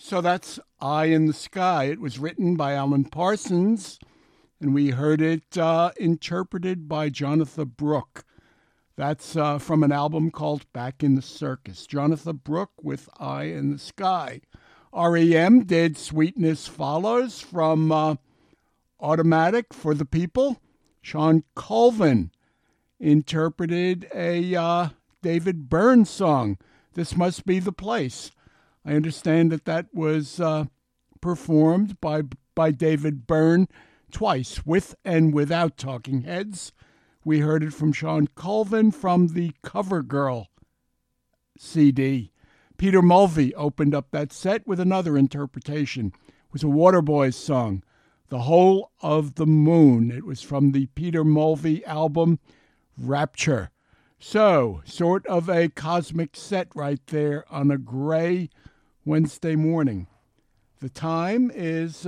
So that's Eye in the Sky. It was written by Alan Parsons, and we heard it interpreted by Jonathan Brooke. That's from an album called Back in the Circus. Jonathan Brooke with Eye in the Sky. REM did Sweetness Follows from Automatic for the People. Sean Colvin interpreted a David Byrne song, This Must Be the Place. I understand that was performed by David Byrne twice, with and without Talking Heads. We heard it from Sean Colvin from the CoverGirl CD. Peter Mulvey opened up that set with another interpretation. It was a Waterboys song, The Whole of the Moon. It was from the Peter Mulvey album, Rapture. So, sort of a cosmic set right there on a gray Wednesday morning. The time is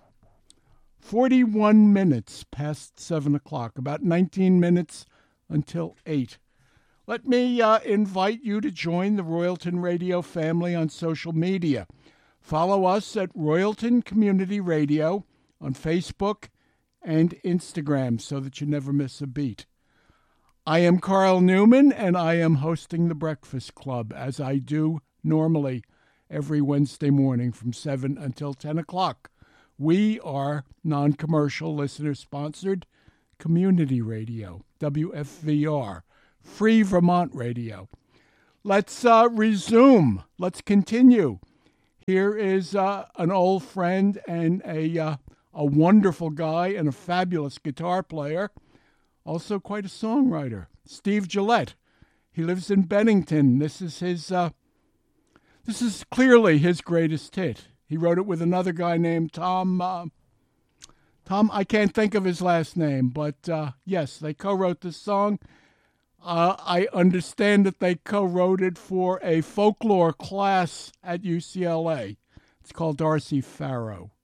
41 minutes past 7 o'clock, about 19 minutes until 8. Let me invite you to join the Royalton Radio family on social media. Follow us at Royalton Community Radio on Facebook and Instagram so that you never miss a beat. I am Carl Newman, and I am hosting the Breakfast Club, as I do normally every Wednesday morning from 7 until 10 o'clock. We are non-commercial, listener-sponsored community radio, WFVR, Free Vermont Radio. Let's resume. Let's continue. Here is an old friend and a wonderful guy and a fabulous guitar player, also quite a songwriter, Steve Gillette. He lives in Bennington. This is clearly his greatest hit. He wrote it with another guy named Tom, I can't think of his last name, but yes, they co-wrote this song. I understand that they co-wrote it for a folklore class at UCLA. It's called Darcy Farrow.